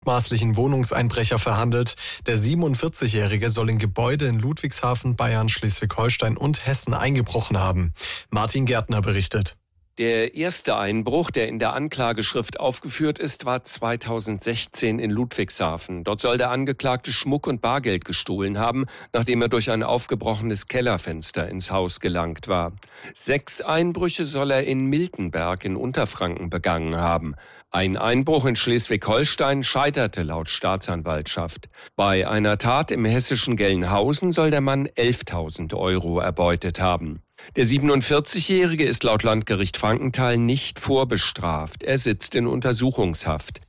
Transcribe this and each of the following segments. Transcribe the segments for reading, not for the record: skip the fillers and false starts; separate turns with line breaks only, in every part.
mutmaßlichen Wohnungseinbrecher verhandelt. Der 47-Jährige soll in Gebäude in Ludwigshafen, Bayern, Schleswig-Holstein und Hessen eingebrochen haben. Martin Gärtner berichtet.
Der erste Einbruch, der in der Anklageschrift aufgeführt ist, war 2016 in Ludwigshafen. Dort soll der Angeklagte Schmuck und Bargeld gestohlen haben, nachdem er durch ein aufgebrochenes Kellerfenster ins Haus gelangt war. 6 Einbrüche soll er in Miltenberg in Unterfranken begangen haben. Ein Einbruch in Schleswig-Holstein scheiterte laut Staatsanwaltschaft. Bei einer Tat im hessischen Gelnhausen soll der Mann 11.000 € erbeutet haben. Der 47-Jährige ist laut Landgericht Frankenthal nicht vorbestraft. Er sitzt in Untersuchungshaft.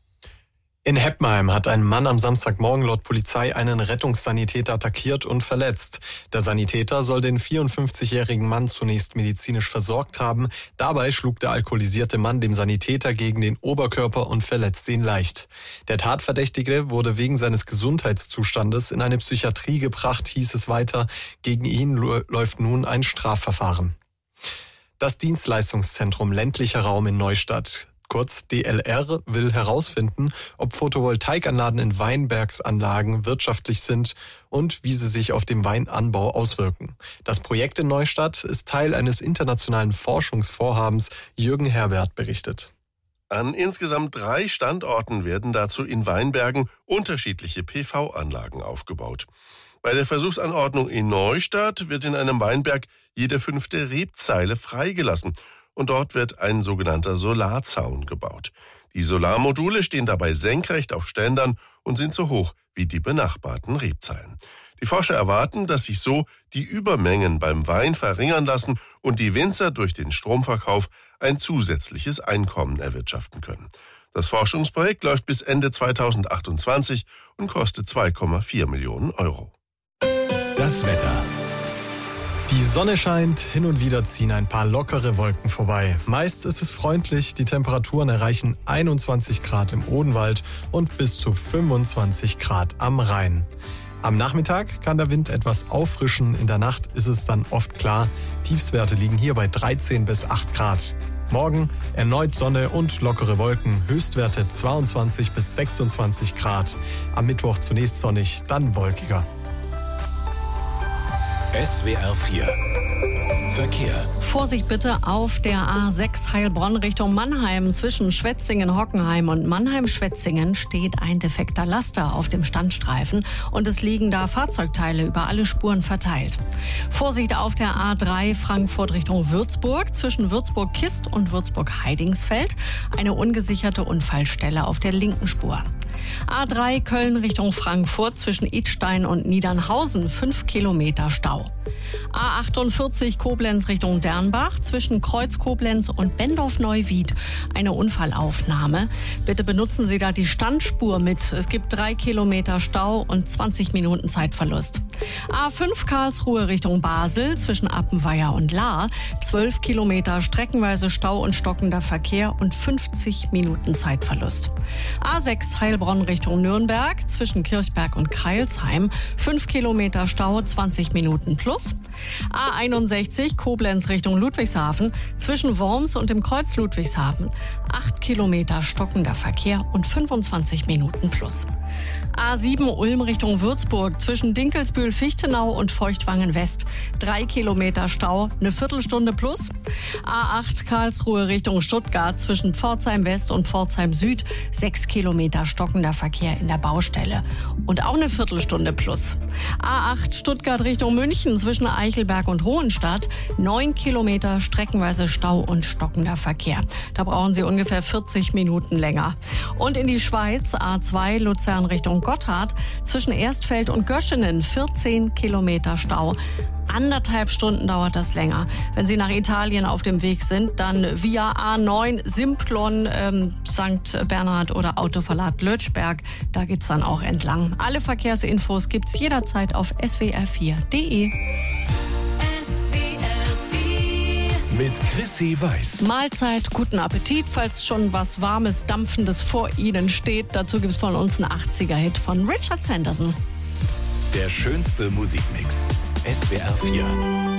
In Heppenheim hat ein Mann am Samstagmorgen laut Polizei einen Rettungssanitäter attackiert und verletzt. Der Sanitäter soll den 54-jährigen Mann zunächst medizinisch versorgt haben. Dabei schlug der alkoholisierte Mann dem Sanitäter gegen den Oberkörper und verletzte ihn leicht. Der Tatverdächtige wurde wegen seines Gesundheitszustandes in eine Psychiatrie gebracht, hieß es weiter. Gegen ihn läuft nun ein Strafverfahren. Das Dienstleistungszentrum ländlicher Raum in Neustadt, kurz DLR, will herausfinden, ob Photovoltaikanlagen in Weinbergsanlagen wirtschaftlich sind und wie sie sich auf den Weinanbau auswirken. Das Projekt in Neustadt ist Teil eines internationalen Forschungsvorhabens. Jürgen Herbert berichtet.
An insgesamt 3 Standorten werden dazu in Weinbergen unterschiedliche PV-Anlagen aufgebaut. Bei der Versuchsanordnung in Neustadt wird in einem Weinberg jede 5. Rebzeile freigelassen. Und dort wird ein sogenannter Solarzaun gebaut. Die Solarmodule stehen dabei senkrecht auf Ständern und sind so hoch wie die benachbarten Rebzeilen. Die Forscher erwarten, dass sich so die Übermengen beim Wein verringern lassen und die Winzer durch den Stromverkauf ein zusätzliches Einkommen erwirtschaften können. Das Forschungsprojekt läuft bis Ende 2028 und kostet 2,4 Millionen €.
Das Wetter.
Die Sonne scheint, hin und wieder ziehen ein paar lockere Wolken vorbei. Meist ist es freundlich, die Temperaturen erreichen 21 Grad im Odenwald und bis zu 25 Grad am Rhein. Am Nachmittag kann der Wind etwas auffrischen, in der Nacht ist es dann oft klar. Tiefstwerte liegen hier bei 13 bis 8 Grad. Morgen erneut Sonne und lockere Wolken, Höchstwerte 22 bis 26 Grad. Am Mittwoch zunächst sonnig, dann wolkiger.
SWR 4 Verkehr.
Vorsicht bitte auf der A6 Heilbronn Richtung Mannheim. Zwischen Schwetzingen-Hockenheim und Mannheim-Schwetzingen steht ein defekter Laster auf dem Standstreifen und es liegen da Fahrzeugteile über alle Spuren verteilt. Vorsicht auf der A3 Frankfurt Richtung Würzburg. Zwischen Würzburg-Kist und Würzburg-Heidingsfeld eine ungesicherte Unfallstelle auf der linken Spur. A3 Köln Richtung Frankfurt zwischen Idstein und Niedernhausen 5 Kilometer Stau. A48 Koblenz Richtung Dernbach zwischen Kreuz Koblenz und Bendorf-Neuwied eine Unfallaufnahme. Bitte benutzen Sie da die Standspur mit. Es gibt 3 Kilometer Stau und 20 Minuten Zeitverlust. A5 Karlsruhe Richtung Basel zwischen Appenweier und Lahr 12 Kilometer streckenweise Stau und stockender Verkehr und 50 Minuten Zeitverlust. A6 Heilbronn Richtung Nürnberg zwischen Kirchberg und Crailsheim 5 Kilometer Stau, 20 Minuten plus. A61 Koblenz Richtung Ludwigshafen zwischen Worms und dem Kreuz Ludwigshafen 8 Kilometer stockender Verkehr und 25 Minuten plus. A7 Ulm Richtung Würzburg zwischen Dinkelsbühl-Fichtenau und Feuchtwangen West 3 Kilometer Stau, eine Viertelstunde plus. A8 Karlsruhe Richtung Stuttgart zwischen Pforzheim West und Pforzheim Süd 6 Kilometer stockender Verkehr in der Baustelle und auch eine Viertelstunde plus. A8 Stuttgart Richtung München zwischen Eichelberg und Hohenstadt 9 Kilometer streckenweise Stau und stockender Verkehr. Da brauchen Sie ungefähr 40 Minuten länger. Und in die Schweiz A2 Luzern Richtung Gotthard zwischen Erstfeld und Göschenen 14 Kilometer Stau. 1,5 Stunden dauert das länger. Wenn Sie nach Italien auf dem Weg sind, dann via A9 Simplon, St. Bernhard oder Autoverlad Lötschberg. Da geht's dann auch entlang. Alle Verkehrsinfos gibt's jederzeit auf swr4.de.
Mit Chrissy Weiß.
Mahlzeit, guten Appetit, falls schon was Warmes, Dampfendes vor Ihnen steht. Dazu gibt's von uns einen 80er-Hit von Richard Sanderson.
Der schönste Musikmix. SWR 4.